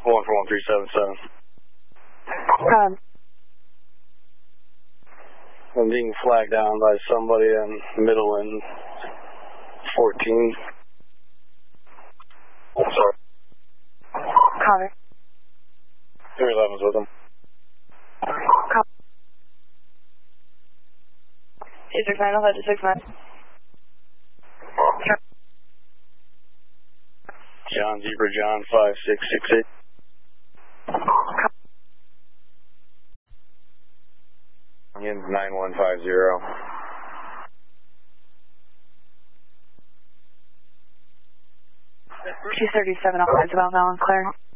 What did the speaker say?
141-377. I'm being flagged down by somebody in middle and 14. I'm sorry. Copy. 311's with him. Copy. 269, I'll head to 69. John Zebra John 5668. Union 9150. 237, I'll head to Mount Allen, clear.